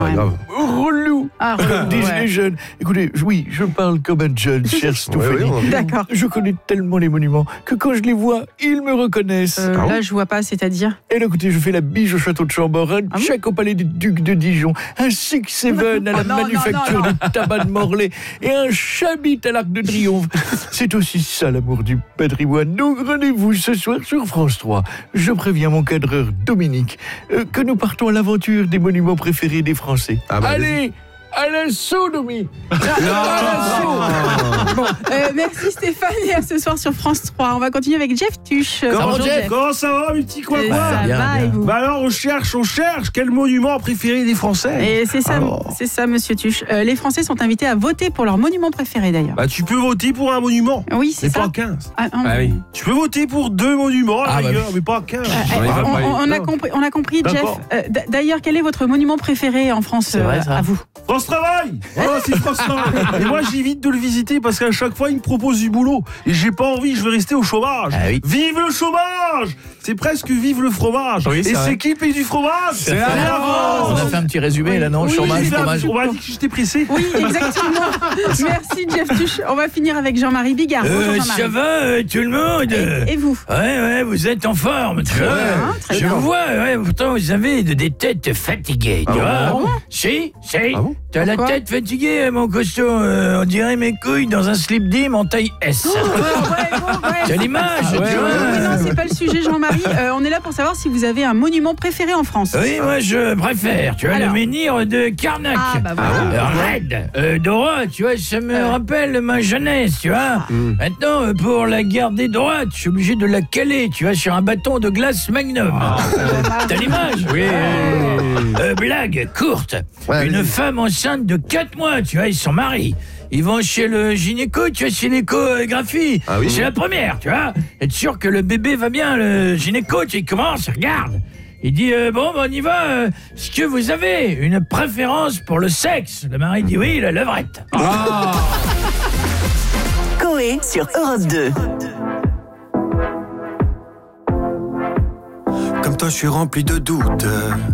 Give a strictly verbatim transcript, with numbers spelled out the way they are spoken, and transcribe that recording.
Pas grave. Relou, Ah, comme relou, disent ouais. les jeunes. Écoutez, oui, je parle comme un jeune, cher Stéphanie. Ouais, ouais, D'accord. Je connais tellement les monuments que quand je les vois, ils me reconnaissent. Euh, Ah bon là, je vois pas, c'est-à-dire. Et là, écoutez, je fais la biche au château de Chambord, un Ah bon check au palais des Ducs de Dijon, un Six Seven à la Oh non, manufacture non, non, de tabac de Morlaix et un Chabit à l'Arc de Triomphe. C'est aussi ça l'amour du patrimoine. Donc rendez-vous ce soir sur France trois. Je préviens mon cadreur Dominique euh, que nous partons à l'aventure des monuments préférés des Français. Ah bah, Allez, à l'assaut, Domi. À l'assaut. Bon, euh, merci Stéphane et à ce soir sur France trois. On va continuer avec Jeff Tuche. Comment, Bonjour, Jeff, comment ça va, mes petits Euh, coins-coins ça bien, va bien. et vous? Bah alors, on cherche, on cherche. Quel monument préféré des Français? Et c'est ça, Alors. c'est ça, Monsieur Tuche. Euh, les Français sont invités à voter pour leur monument préféré d'ailleurs. Bah, tu peux voter pour un monument, Oui, c'est mais ça. pas quinze. Ah, non, Ah oui. Tu peux voter pour deux monuments, à la Ah, bah rigueur, mais pas quinze. Euh, Ouais, on, ouais, on- on a non. compris, on a compris, Jeff. D'accord. Euh, d- D'ailleurs, quel est votre monument préféré en France, C'est vrai, euh, ça. à vous? France Travail. Voilà, c'est France Travail. Et moi, j'évite de le visiter parce qu'à chaque fois, il me propose du boulot. Et j'ai pas envie, je veux rester au chômage. Ah oui. Vive le chômage! C'est presque vive le fromage. Oui, c'est Et vrai. c'est qui paye du fromage? C'est la la France. On a fait un petit résumé là, non? Oui, Chômage, j'ai fait un fromage. On m'a dit que j'étais pressé. Oui, exactement. Merci, Jeff Tuche. On va finir avec Jean-Marie Bigard. Bonjour, Euh, Jean-Marie. ça va, euh, tout le monde? Et, et vous? Ouais, ouais, vous êtes en forme, tu vois. hein, très Je bien. vous vois, ouais, pourtant vous avez de- des têtes fatiguées, tu Ah vois. bon Si, si. Ah bon T'as la Pourquoi tête fatiguée, mon costaud. euh, on dirait mes couilles dans un slip dim en taille S. Ouais, ouais, bon, ouais. C'est l'image, tu Oui, vois. oui, non, c'est pas le sujet, Jean-Marie. Euh, on est là pour savoir si vous avez un monument préféré en France. Oui, moi je préfère, tu vois, Alors. le menhir de Carnac. Ah, bah voilà. Euh, raide, euh, droit, tu vois, ça me Ah ouais. rappelle ma jeunesse, tu vois. Mm. Maintenant, euh, pour la garder droite, je suis obligé de la caler, tu vois, sur un bâton de glace Magnum. T'as l'image? Oui. Euh, blague courte. Ouais, Une allez-y. femme enceinte de quatre mois, tu vois, ils sont mariés. Ils vont chez le gynéco, tu vois, chez l'échographie. Ah oui. C'est la première, tu vois. Être sûr que le bébé va bien, le gynéco, tu vois, il commence, regarde. Il dit, euh, bon, ben, on y va. euh, Est-ce que vous avez une préférence pour le sexe? Le mari dit oui, la levrette. Coé sur Europe deux. Comme toi, je suis rempli de doutes.